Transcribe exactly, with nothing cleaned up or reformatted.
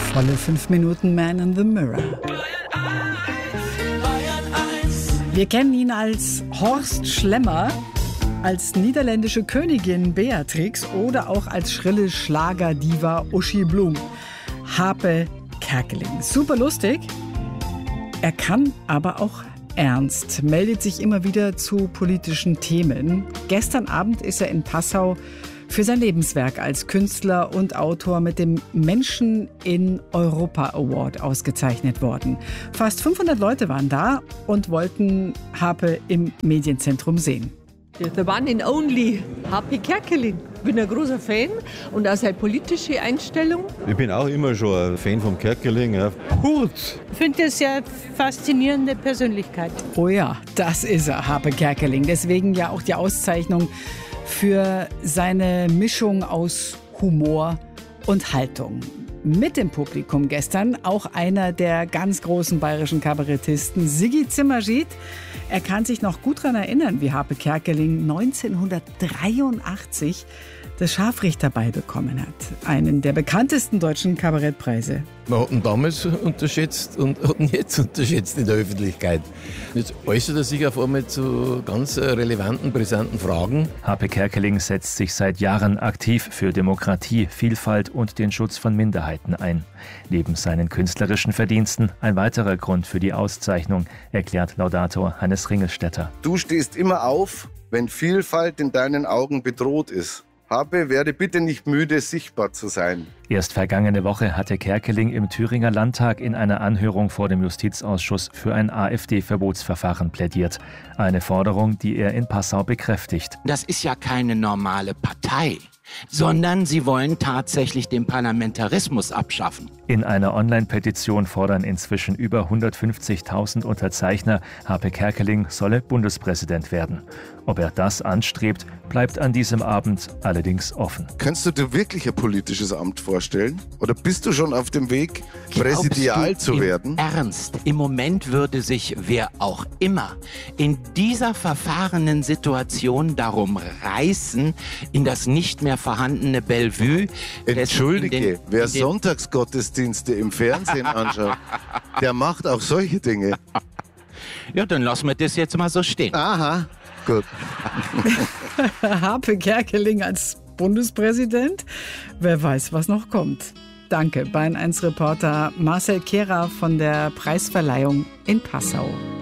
Volle fünf Minuten Man in the Mirror. Wir kennen ihn als Horst Schlemmer, als niederländische Königin Beatrix oder auch als schrille Schlagerdiva Uschi Blum. Hape Kerkeling. Super lustig. Er kann aber auch ernst, meldet sich immer wieder zu politischen Themen. Gestern Abend ist er in Passau für sein Lebenswerk als Künstler und Autor mit dem Menschen in Europa Award ausgezeichnet worden. Fast fünfhundert Leute waren da und wollten Hape im Medienzentrum sehen. The one and only Hape Kerkeling. Ich bin ein großer Fan und auch seine politische Einstellung. Ich bin auch immer schon ein Fan vom Kerkeling. Ja. Hut! Ich finde das ja eine faszinierende Persönlichkeit. Oh ja, das ist er, Hape Kerkeling. Deswegen ja auch die Auszeichnung für seine Mischung aus Humor und Haltung. Mit dem Publikum gestern auch einer der ganz großen bayerischen Kabarettisten, Sigi Zimmerschied. Er kann sich noch gut daran erinnern, wie Hape Kerkeling neunzehnhundertdreiundachtzig das Scharfrichterbeil bekommen hat. Einen der bekanntesten deutschen Kabarettpreise. Man hat ihn damals unterschätzt und hat ihn jetzt unterschätzt in der Öffentlichkeit. Jetzt äußert er sich auf einmal zu ganz relevanten, brisanten Fragen. Hape Kerkeling setzt sich seit Jahren aktiv für Demokratie, Vielfalt und den Schutz von Minderheiten ein. Neben seinen künstlerischen Verdiensten ein weiterer Grund für die Auszeichnung, erklärt Laudator Hannes Ringelstetter. Du stehst immer auf, wenn Vielfalt in deinen Augen bedroht ist. Hape, werde bitte nicht müde, sichtbar zu sein. Erst vergangene Woche hatte Kerkeling im Thüringer Landtag in einer Anhörung vor dem Justizausschuss für ein AfD-Verbotsverfahren plädiert. Eine Forderung, die er in Passau bekräftigt. Das ist ja keine normale Partei, sondern sie wollen tatsächlich den Parlamentarismus abschaffen. In einer Online-Petition fordern inzwischen über hundertfünfzigtausend Unterzeichner, Hape Kerkeling solle Bundespräsident werden. Ob er das anstrebt, bleibt an diesem Abend allerdings offen. Kannst du dir wirklich ein politisches Amt vorstellen? Oder bist du schon auf dem Weg, präsidial Glaubst du zu werden? Im Ernst, im Moment würde sich wer auch immer in dieser verfahrenen Situation darum reißen, in das nicht mehr vorhandene Bellevue. Entschuldige, in den, wer in den Sonntagsgottesdienste im Fernsehen anschaut, der macht auch solche Dinge. Ja, dann lassen wir das jetzt mal so stehen. Aha, gut. Hape Kerkeling als Bundespräsident? Wer weiß, was noch kommt. Danke, Bayern eins Reporter Marcel Kehrer von der Preisverleihung in Passau.